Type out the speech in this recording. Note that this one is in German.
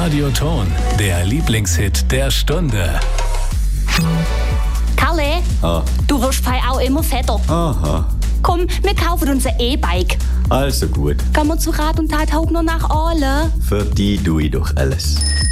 Radioton, der Lieblingshit der Stunde. Kalle, du wirst fei auch immer fetter. Aha, Komm, wir kaufen uns ein E-Bike. also gut. Gehen wir zu Rat und Tat Hauptner nach Aale. Für die tue ich doch alles.